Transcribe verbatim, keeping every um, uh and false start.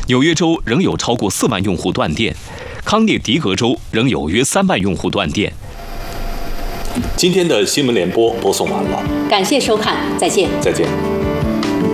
纽约州仍有超过四万用户断电，康涅狄格州仍有约三万用户断电。 今天的新闻联播播送完了， 感谢收看，再见。 再见。